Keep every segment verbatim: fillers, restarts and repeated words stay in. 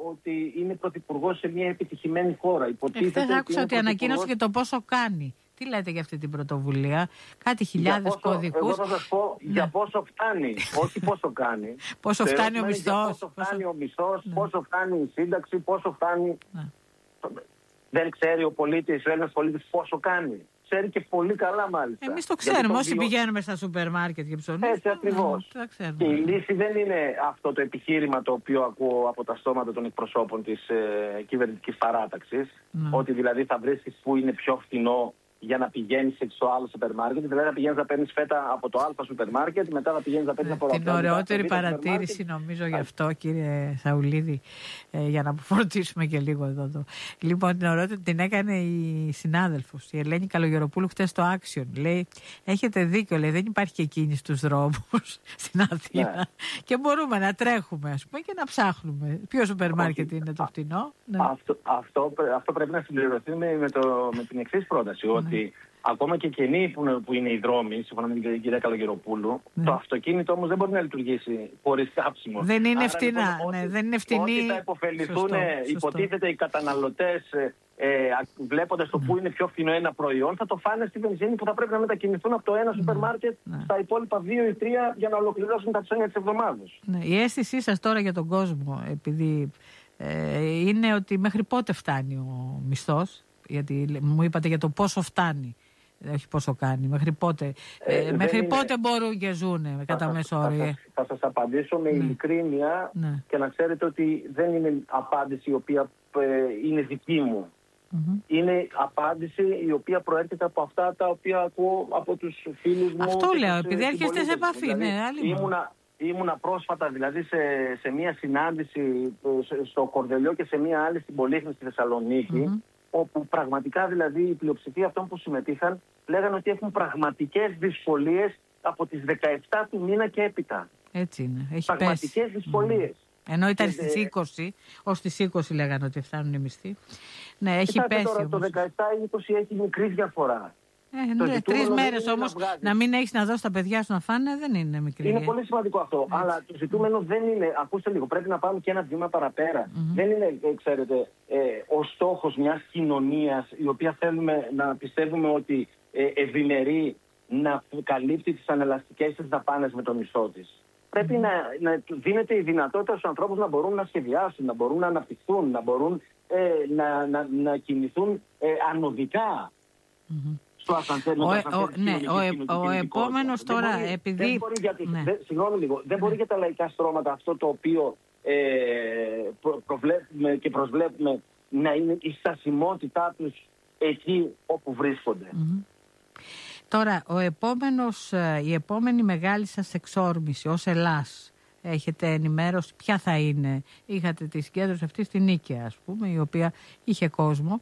ότι είναι πρωθυπουργός σε μια επιτυχημένη χώρα. Εχθές άκουσα ότι ανακοίνωσε και το πόσο κάνει. Τι λέτε για αυτή την πρωτοβουλία? Κάτι χιλιάδες κωδικούς. Εγώ θα σας πω ναι. για πόσο φτάνει, όχι πόσο κάνει. Πόσο φτάνει ο μισθός. Πόσο φτάνει ο μισθός, ναι. πόσο φτάνει η σύνταξη, πόσο φτάνει... Ναι. Δεν ξέρει ο πολίτης, ο Έλληνας πολίτης πόσο κάνει. Ξέρει και πολύ καλά μάλιστα. Εμείς το ξέρουμε, το όσοι βιο... πηγαίνουμε στα σούπερ μάρκετ και ψωνίζουμε. Έτσι ακριβώς. Ναι, και η λύση δεν είναι αυτό το επιχείρημα το οποίο ακούω από τα στόματα των εκπροσώπων της ε, κυβερνητικής παράταξης. Ναι. Ότι δηλαδή θα βρίσκεις που είναι πιο φθηνό για να πηγαίνεις στο άλλο σούπερ μάρκετ. Δηλαδή να πηγαίνεις να παίρνεις φέτα από το Α σούπερ μάρκετ, μετά να πηγαίνεις να παίρνεις από το Την ωραιότερη παρατήρηση νομίζω γι' αυτό, κύριε Σαουλίδη, ε, για να φορτίσουμε και λίγο εδώ. Το. Λοιπόν, την ωραιότερη την έκανε η συνάδελφος, η Ελένη Καλογεροπούλου, χτες στο Action. Λέει: έχετε δίκιο, λέει, δεν υπάρχει και κίνηση στους δρόμους στην Αθήνα. Ναι. Και μπορούμε να τρέχουμε, ας πούμε, και να ψάχνουμε. Ποιο σούπερ μάρκετ είναι το φτηνό. Ναι. Αυτό, αυτό, αυτό πρέπει να συμπληρωθεί με, με, το, με την εξής πρόταση. Ότι ακόμα και κενοί που, που είναι οι δρόμοι, σύμφωνα με την κυρία Καλογεροπούλου, ναι. το αυτοκίνητο όμως δεν μπορεί να λειτουργήσει χωρίς κάψιμο. Δεν είναι Άρα, φτηνά. Λοιπόν, ναι, ότι, δεν είναι φτηνή. Ότι θα υποφεληθούν, υποτίθεται, οι καταναλωτές, ε, βλέποντας το ναι. που είναι πιο φθηνό ένα προϊόν, θα το φάνε στη βενζίνη που θα πρέπει να μετακινηθούν από το ένα ναι. σούπερ μάρκετ ναι. στα υπόλοιπα δύο ή τρία για να ολοκληρώσουν τα ψώνια της εβδομάδας. Ναι. Η αίσθησή σας τώρα για τον κόσμο, επειδή ε, είναι ότι μέχρι πότε φτάνει ο μισθός? Γιατί μου είπατε για το πόσο φτάνει, όχι πόσο κάνει, μέχρι πότε, ε, ε, μέχρι είναι... πότε μπορούν και ζουν κατά μέσο όρο. Θα, θα σας απαντήσω με ναι. ειλικρίνεια ναι. και να ξέρετε ότι δεν είναι απάντηση η οποία ε, είναι δική μου. Mm-hmm. Είναι απάντηση η οποία προέρχεται από αυτά τα οποία ακούω από τους φίλους μου. Αυτό λέω, τους, επειδή έρχεστε σε επαφή. Δηλαδή, ναι, ήμουνα, ήμουνα πρόσφατα δηλαδή σε, σε μια συνάντηση στο Κορδελιό και σε μια άλλη στην Πολύχνη στη Θεσσαλονίκη, mm-hmm. όπου πραγματικά δηλαδή η πλειοψηφία αυτών που συμμετείχαν λέγανε ότι έχουν πραγματικές δυσκολίες από τις δεκαεπτά του μήνα και έπειτα. Έτσι είναι. Έχει πραγματικές πέσει. δυσκολίες. Mm. Ενώ ήταν στις είκοσι, ως τις είκοσι λέγανε ότι φτάνουν οι μισθοί. Ναι, έχει Κοιτάτε πέσει. Τώρα, το δεκαεπτά είκοσι έχει μικρή διαφορά. Ε, ναι, τρεις μέρες όμως να, να μην έχεις να δώσεις τα παιδιά σου να φάνε δεν είναι μικρή. Είναι πολύ σημαντικό αυτό. Έτσι. Αλλά το ζητούμενο δεν είναι, ακούστε λίγο, πρέπει να πάμε και ένα βήμα παραπέρα. Mm-hmm. Δεν είναι, ξέρετε, ε, ο στόχος μιας κοινωνίας η οποία θέλουμε να πιστεύουμε ότι ε, ευημερεί να καλύπτει τις ανελαστικές της δαπάνες με το μισθό της. Πρέπει mm-hmm. να, να δίνεται η δυνατότητα στους ανθρώπους να μπορούν να σχεδιάσουν, να μπορούν να αναπτυχθούν, να μπορούν ε, να, να, να κινηθούν ε, ανωδικά. Mm-hmm. Ο, ε, ο, ναι, ο, ο, ο επόμενος τώρα, δεν μπορεί, επειδή... Δεν μπορεί για τους, ναι. δεν, συγγνώμη λίγο, δεν μπορεί για τα λαϊκά στρώματα αυτό το οποίο ε, προ, προβλέπουμε και προσβλέπουμε να είναι η στασιμότητά τους εκεί όπου βρίσκονται. Mm-hmm. Τώρα, ο επόμενος, η επόμενη μεγάλη σας εξόρμηση ως Ελλάς, έχετε ενημέρωση ποια θα είναι? Είχατε τη συγκέντρωση αυτή στην Νίκαια, ας πούμε, η οποία είχε κόσμο.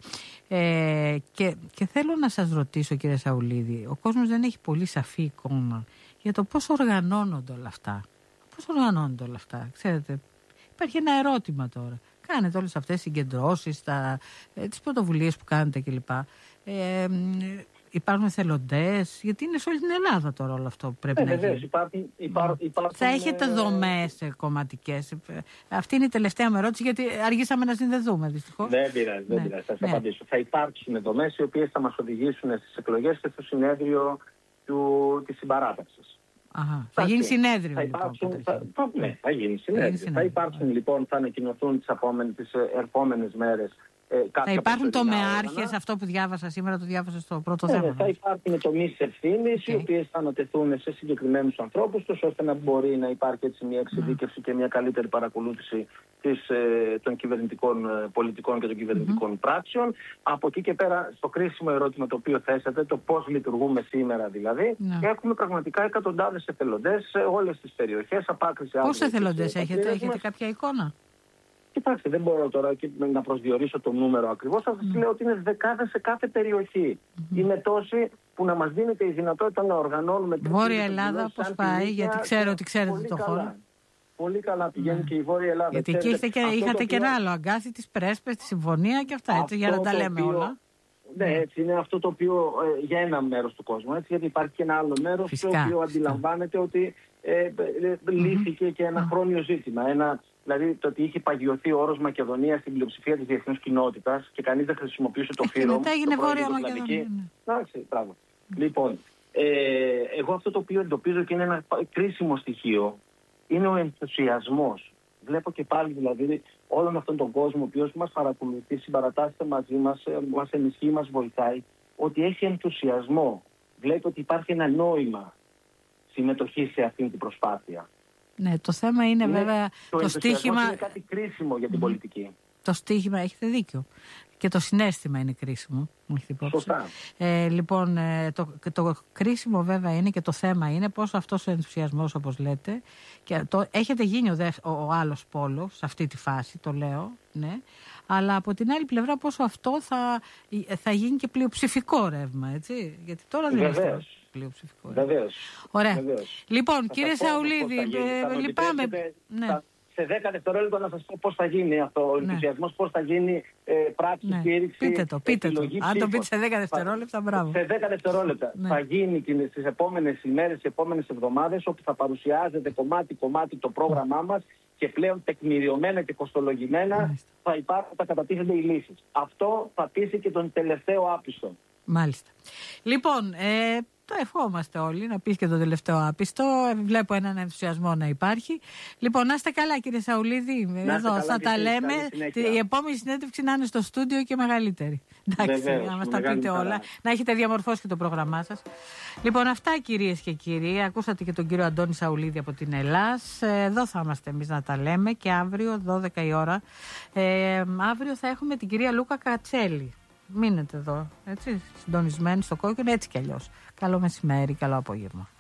Ε, και, και θέλω να σας ρωτήσω, κύριε Σαουλίδη, ο κόσμος δεν έχει πολύ σαφή εικόνα για το πώς οργανώνονται όλα αυτά. Πώς οργανώνονται όλα αυτά, ξέρετε. Υπάρχει ένα ερώτημα τώρα. Κάνετε όλες αυτές τις συγκεντρώσεις, τα, ε, τις πρωτοβουλίες που κάνετε κλπ. Ε, Υπάρχουν εθελοντές, γιατί είναι σε όλη την Ελλάδα τώρα όλο αυτό που πρέπει ε, να γίνει. Υπάρχουν, υπάρχουν, υπάρχουν, θα έχετε δομές κομματικές. Αυτή είναι η τελευταία μου ερώτηση, γιατί αργήσαμε να συνδεθούμε δυστυχώς. Δεν πειράζει, δεν ναι. πειράζει. Θα σας ναι. απαντήσω. Θα υπάρξουν δομές οι οποίες θα μας οδηγήσουν στις εκλογές και στο συνέδριο του, της συμπαράταξης. Αχα. Θα, θα γίνει συνέδριο, θα λοιπόν. Υπάρξουν, θα, θα, ναι, θα γίνει συνέδριο. Θα, συνέδριο. θα υπάρξουν, λοιπόν, θα ανακοινωθούν τις, τις ερχόμενες μέρες. Ε, θα υπάρχουν τομεάρχες, αυτό που διάβασα σήμερα, το διάβασα στο πρώτο ναι, θέμα. Ναι, θα υπάρχουν τομείς ευθύνης, okay. οι οποίες θα ανατεθούν σε συγκεκριμένους ανθρώπους, τους, ώστε να μπορεί να υπάρχει έτσι μια εξειδίκευση mm. και μια καλύτερη παρακολούθηση της, ε, των κυβερνητικών ε, πολιτικών και των κυβερνητικών mm. πράξεων. Από εκεί και πέρα, στο κρίσιμο ερώτημα το οποίο θέσατε, το πώς λειτουργούμε σήμερα δηλαδή, mm. έχουμε πραγματικά εκατοντάδες εθελοντές σε όλες τις περιοχές. Πόσους εθελοντές έχετε, έχετε κάποια εικόνα? Κοιτάξτε, δεν μπορώ τώρα να προσδιορίσω το νούμερο ακριβώς. Θα σας mm. λέω ότι είναι δεκάδες σε κάθε περιοχή. Mm-hmm. Είναι τόσοι που να μας δίνεται η δυνατότητα να οργανώνουμε... Βόρεια Ελλάδα πώς πάει, γιατί ξέρω ότι ξέρετε το χώρο. Πολύ καλά πηγαίνει mm. και η Βόρεια Ελλάδα. Γιατί εκεί είχατε και, είχατε και ένα άλλο αγκάθι, τις πρέσπες, τη συμφωνία και αυτά, έτσι, για να τα λέμε οποίο, όλα. Ναι, έτσι είναι αυτό το οποίο ε, για ένα μέρος του κόσμου, έτσι, γιατί υπάρχει και ένα άλλο μέρος το οποίο αντιλαμβάνεται ότι ε, ε, λύθηκε mm-hmm. και ένα mm-hmm. χρόνιο ζήτημα. Ένα Δηλαδή το ότι είχε παγιωθεί ο όρος Μακεδονία στην πλειοψηφία της διεθνούς κοινότητας και κανείς δεν χρησιμοποιούσε το φύρο. Μετά έγινε Βόρεια Μακεδονία. Εντάξει, μπράβο. Λοιπόν, ε, εγώ αυτό το οποίο εντοπίζω και είναι ένα κρίσιμο στοιχείο είναι ο ενθουσιασμός. Βλέπω και πάλι δηλαδή όλον αυτόν τον κόσμο ο οποίος μας παρακολουθεί, συμπαρατάσσεται μαζί μας, μας ενισχύει, μας βοηθάει, ότι έχει ενθουσιασμό. Βλέπει ότι υπάρχει ένα νόημα συμμετοχή σε αυτή την προσπάθεια. Ναι, το θέμα είναι, είναι βέβαια το, το στίχημα. Είναι κάτι κρίσιμο για την mm. πολιτική. Το στίχημα, έχετε δίκιο. Και το συναίσθημα είναι κρίσιμο. Μου έχει υπόψη. Ε, λοιπόν, ε, το, το κρίσιμο βέβαια είναι και το θέμα είναι πόσο αυτός ο ενθουσιασμός, όπως λέτε, και το, έχετε γίνει ο, ο, ο άλλος πόλος σε αυτή τη φάση, το λέω, ναι. Αλλά από την άλλη πλευρά πόσο αυτό θα, θα γίνει και πλειοψηφικό ρεύμα, έτσι. Γιατί τώρα δεν είναι πλειοψηφικό ρεύμα. Βεβαίως. Ωραία. Βεβαίως. Λοιπόν, θα κύριε Σαουλίδη, ε, λυπάμαι. Ναι. Σε δέκα δευτερόλεπτα να σας πω πώς θα γίνει αυτό ο ενθουσιασμός, ναι. πώς θα γίνει ε, πράξη, ναι. στήριξη. Πείτε το, πείτε το. Αν το πείτε σε δέκα δευτερόλεπτα, μπράβο. Σε δέκα δευτερόλεπτα. Ναι. Θα γίνει στις επόμενες ημέρες, στις επόμενες εβδομάδες, όπου θα παρουσιάζεται κομμάτι-κομμάτι το πρόγραμμά μας και πλέον τεκμηριωμένα και κοστολογημένα Μάλιστα. θα υπάρχουν, θα κατατίθενται οι λύσεις. Αυτό θα πείσει και τον τελευταίο άπιστο. Μάλιστα. Λοιπόν, ε, το ευχόμαστε όλοι, να πεις και το τελευταίο άπιστο. Βλέπω έναν ενθουσιασμό να υπάρχει. Λοιπόν, να είστε καλά, κύριε Σαουλίδη. Εδώ θα τα λέμε. Η επόμενη συνέντευξη να είναι στο στούντιο και μεγαλύτερη. Εντάξει, να μας τα πείτε όλα. Χαρά. Να έχετε διαμορφώσει και το πρόγραμμά σας. Λοιπόν, αυτά κυρίες και κύριοι. Ακούσατε και τον κύριο Αντώνη Σαουλίδη από την Ελλάς. Εδώ θα είμαστε εμείς να τα λέμε και αύριο δώδεκα η ώρα. Ε, αύριο θα έχουμε την κυρία Λούκα Κατσέλη. Μείνετε εδώ, έτσι, συντονισμένοι στο κόκκινο, έτσι κι αλλιώς. Καλό μεσημέρι, καλό απόγευμα.